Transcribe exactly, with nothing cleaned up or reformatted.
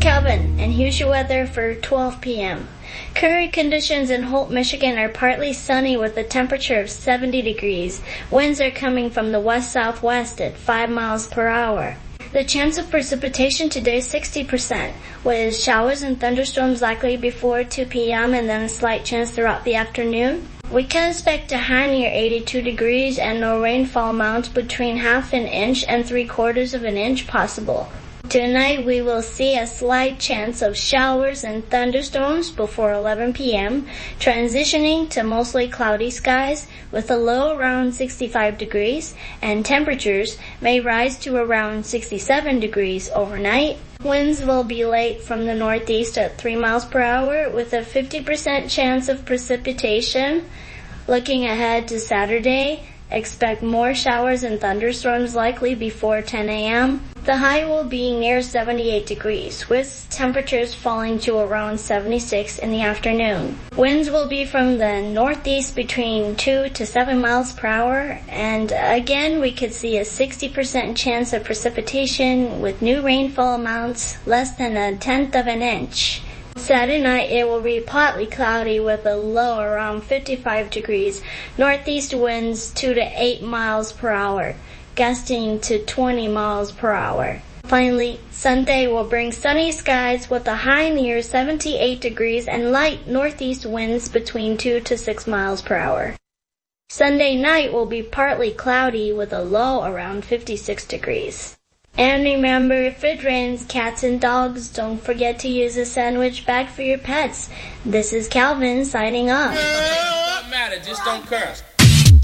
Calvin, and here's your weather for twelve p.m. Current conditions in Holt, Michigan are partly sunny with a temperature of seventy degrees. Winds are coming from the west-southwest at five miles per hour. The chance of precipitation today is sixty percent, with showers and thunderstorms likely before two p.m. and then a slight chance throughout the afternoon. We can expect a high near eighty-two degrees and no rainfall amounts between half an inch and three quarters of an inch possible. Tonight we will see a slight chance of showers and thunderstorms before eleven p.m., transitioning to mostly cloudy skies with a low around sixty-five degrees, and temperatures may rise to around sixty-seven degrees overnight. Winds will be late from the northeast at three miles per hour with a fifty percent chance of precipitation. Looking ahead to Saturday, expect more showers and thunderstorms likely before ten a.m. The high will be near seventy-eight degrees, with temperatures falling to around seventy-six in the afternoon. Winds will be from the northeast between two to seven miles per hour, and again we could see a sixty percent chance of precipitation with new rainfall amounts less than a tenth of an inch. Saturday night it will be partly cloudy with a low around fifty-five degrees, northeast winds two to eight miles per hour, gusting to twenty miles per hour. Finally, Sunday will bring sunny skies with a high near seventy-eight degrees and light northeast winds between two to six miles per hour. Sunday night will be partly cloudy with a low around fifty-six degrees. And remember, if it rains cats and dogs, don't forget to use a sandwich bag for your pets. This is Calvin signing off. It doesn't matter, just don't curse.